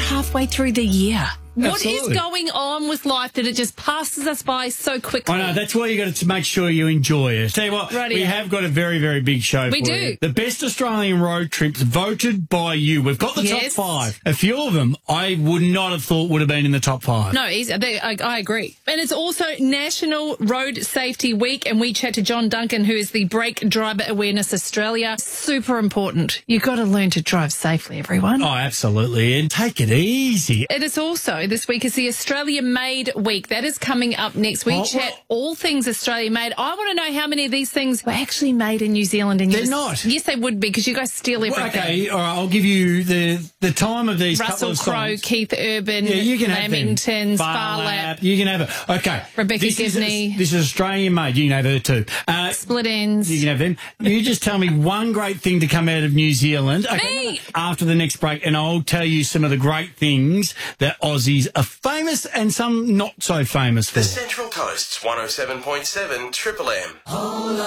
halfway through the year. What is Absolutely. going on with life that it just passes us by so quickly? I know, that's why you got to make sure you enjoy it. Tell you what, Rightio. we have got a very, very big show We for do. you. The best Australian road trips voted by you. We've got the Yes. top 5. A few of them I would not have thought would have been in the top 5. No, I agree. And it's also National Road Safety Week, and we chat to John Duncan, who is the Brake Driver Awareness Australia. Super important. You've got to learn to drive safely, everyone. Oh, absolutely. And take it easy. It is also, this week is the Australia Made Week. That is coming up next. We Oh, chat well- all things Australia made. I want to know how many of these things were actually made in New Zealand. And They're not. Yes, they would be, because you guys steal everything. Okay, all right, I'll give you the time of these Russell couple of Crowe, songs. Keith Urban, Yeah, you can have them. Lamington, Farlap. Farlap, You can have it. Okay. Rebecca this Gibney. This is Australian made. You can have her too. Split Ends. You can have them. You just tell me one great thing to come out of New Zealand. Okay, Me! after the next break, and I'll tell you some of the great things that Aussies are famous and some not so famous for. The Central Coast's 107.7 Triple M.